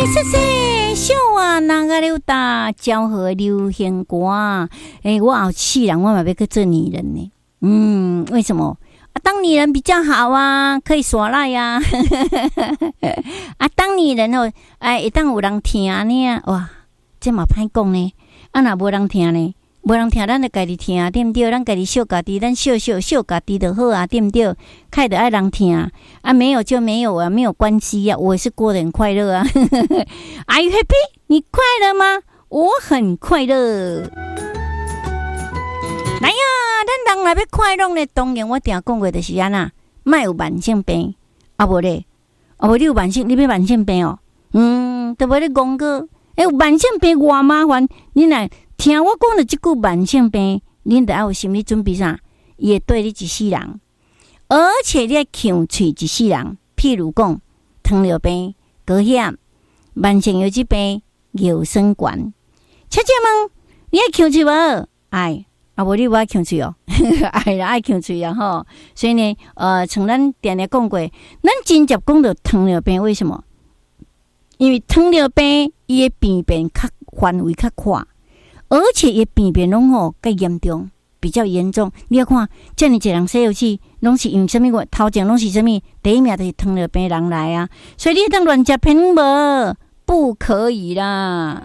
谢谢小啊，那个刘大昭和流行歌，我好气人，我嘛要去做女人呢。为什么？当女人比较好啊，可以耍赖呀。当女人哦，一旦有人听呢，哇，这嘛歹讲呢。若无人听呢？无人听，咱就家己听，对毋对？咱家己笑家己，咱笑家己就好啊，对毋对？开得爱人听没有就没有啊，没有关系啊，我也是过得很快乐啊。Are you happy？ 你快乐吗？我很快乐。来呀，咱人若要快乐呢，当然我定讲过就是安那，莫有慢性病，无咧，无你有慢性，你要慢性病哦，都无咧讲过。有慢性病偌麻烦，你若听我讲的这句慢性病，恁得要有心理准备啥？伊会对你一世人，而且你会呛喙一世人。譬如讲，糖尿病、高血、慢性腰子病、尿酸管。小姐问，你爱呛喙无？爱，无你无爱呛喙哦，爱啦爱呛喙啊吼。所以呢，像咱定定讲过，咱真正讲到糖尿病，为什么？因为糖尿病伊的病变较范围较宽，而且伊病变拢较严重，比较严重。你要看，遮尔一人西药去，拢是因什么？头前拢是什么？第一名就是糖尿病人来啊！所以你当乱食偏无，不可以啦。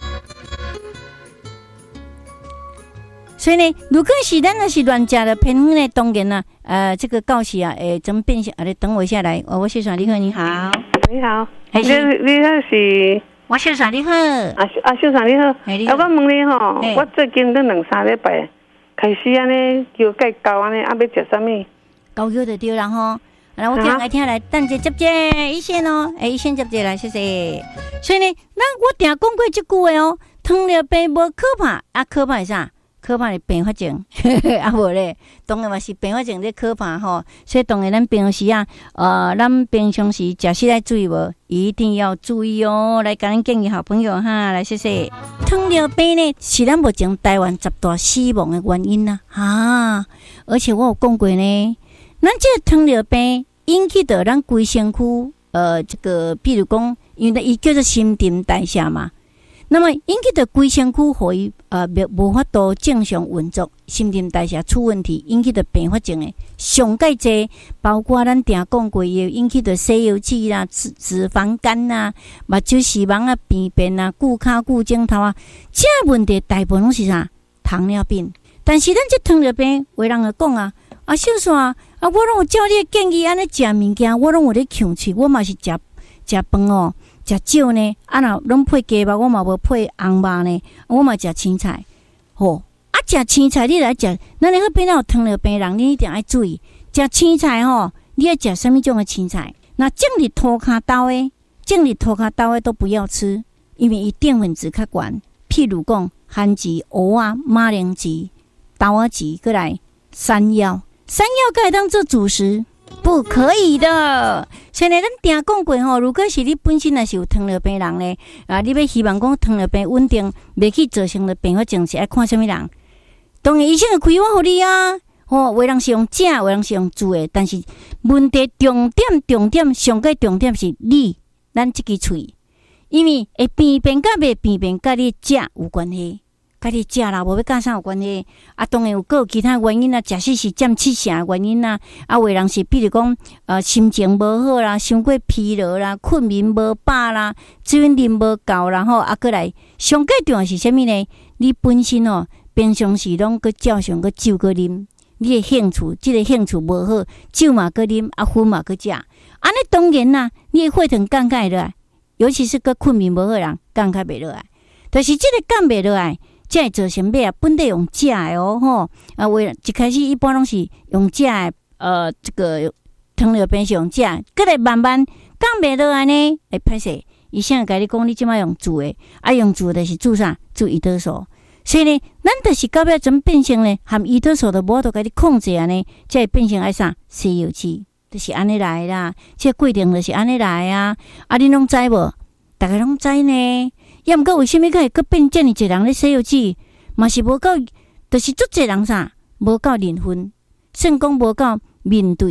所以呢，如果是咱若是乱食的偏方呢，当然啦，这个告示啊，怎么变成？你等我一下来，我谢爽，你好，你好， 你好，你好是？ 我谢爽，你好， 谢爽你好，我问你吼，我最近都2-3礼拜开始安尼叫介高安尼，要食啥物？ 高药就对啦吼。来，我听来听来，等者接一线哦，一线接来，谢谢。所以呢，我定讲过这句话哦，糖尿病无可怕，可怕是啥？可怕是并发症，无咧，当然嘛是并发症咧可怕吼。所以当然咱平时咱平常时食食来注意无，一定要注意哦。来，甲咱建议好朋友哈，来谢谢。糖尿病呢是咱目前台湾10大死亡的原因而且我有讲过呢，咱这个糖尿病引起到咱规身躯这个，比如讲，因为伊叫做新陈代谢嘛。那么引起的规身躯互伊无法度正常运作，新陈代谢出问题，引起的并发症的上介济，包括咱定讲过也引起的西药气啦、脂肪肝啦、目睭视网病变啦、骨骹骨镜头这问题大部分拢是啥？糖尿病。但是咱这糖尿病，有人会讲小爽我拢有照你的建议安尼食物件，我拢有咧呛喙，我嘛是食饭食少呢，若拢配鸡肉，我嘛无配红肉呢，我嘛食青菜。食青菜你来食，咱那个边有糖尿病人，你一定要注意食青菜你要食什么种的青菜？那种伫涂骹兜的都不要吃，因为伊淀粉质较悬。譬如讲番薯、蚵马铃薯、豆子，过来山药可以当做主食。不可以的。所以呢，咱定讲过如果是你本身也是有糖尿病人呢，你要希望讲糖尿病稳定，袂去造成的并发症，是爱看什么人？当然，医生会开发给你有人是用食，有人是用煮的，但是问题重点，上个重点是咱这支喙，因为会病变甲袂病变，甲你食有关系。甲你食啦，无要甲啥有关系。当然有个其他原因假使是占70%的原因有的人是比如讲心情无好啦，伤过疲劳啦，困眠无饱啦，水分啉无够啦过来上个重要是啥物呢？你本身平常时拢个照常个酒个啉，你的兴趣这个兴趣无好，酒嘛个啉，薰嘛个食，安尼当然啦，你的血糖降下来，尤其是个困眠无好人降较袂落来，就是这个降袂落来。才会造成咩本地用食的为一开始一般拢是用食的，这个糖尿病是用食，过来慢慢降袂落来呢，会歹势。医生会甲你讲，你即摆用煮的，用煮的是煮啥？煮胰岛素。所以呢，咱就是到尾怎变成呢？含胰岛素都无法度甲你控制呢，才会变成爱啥？西药剂，就是安尼来啦。这规定就是安尼来你拢知无？大家拢知呢。也毋过为什么会变这么一人咧西药剂？嘛是无够，就是足侪人无够认分，算讲无够面对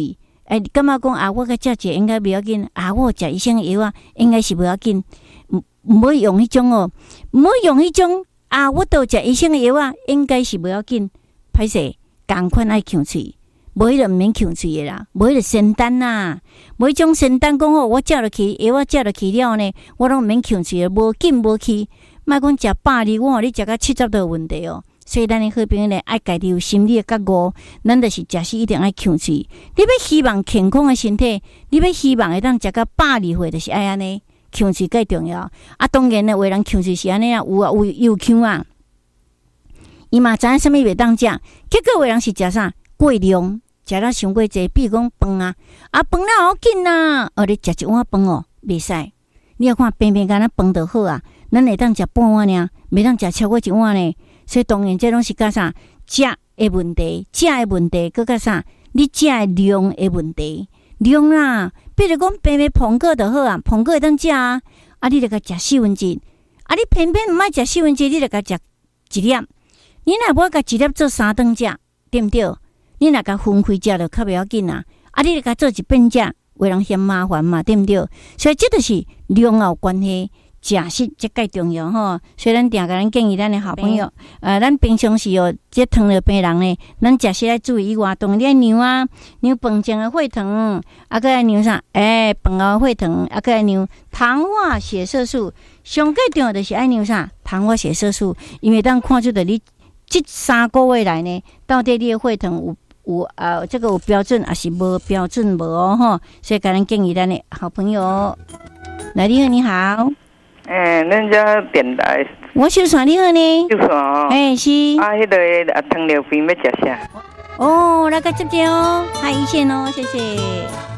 感觉讲啊，我甲食应该不要紧啊，我食医生药啊，应该是不要紧，唔好用迄种哦，唔好用迄种啊，我都食医生的药啊，应该是不要紧，歹势，共款爱呛喙，无迄个毋免呛喙的啦，无迄个仙丹啦，无迄种仙丹讲哦，我食落去药我食落去了呢，我拢毋免呛喙的，无紧无去，莫讲食100粒，我互你食到70都有问题哦。所以咱的好朋友呢，爱家己有心理的觉悟，咱就是食时一定爱呛喙。你要希望健康的身体，你要希望会当食到100岁，就是爱安尼，呛喙最重要。啊，当然呢，有的人呛喙是安尼啊，有呛啊，伊嘛知影啥物袂当食，结果有的人是食啥过量，食了伤过济，比如讲饭啊，饭啦好紧呐，你食一碗饭哦，袂使。你要看平平干那饭就好啊，咱会当食半碗尔，袂当食超过一碗呢。所以当然，这拢是甲啥食的问题，食的问题，佮甲啥你食的量的问题，量啦。比如讲，平平碰过就好啊，碰过会当食啊。啊，你著甲食1/4，啊，你偏偏毋爱食1/4，你著甲食1粒。你若无甲1粒做3顿食，对毋对？你若甲分开食就较袂要紧啊。啊，你著甲做一遍食，为人嫌麻烦嘛，对毋对？所以这就是量有关系。食食这介重要吼，所以咱定甲咱建议咱的好朋友，咱平常时哦，这糖尿病人呢，咱食时来注意以外，当然量啊，量饭前的血糖，啊，个量啥？饭后血糖，啊，个量糖化血色素，上最重要就是爱量啥？糖化血色素，因为咱看出的你这3个月来呢，到底你的血糖有这个有标准，还是无标准无哦吼？所以甲咱建议咱的好朋友，来，你好。 恁这电台， 我小算你好呢， 小算是迄个糖尿病要食啥？ 来个接哦，还一线哦，谢谢。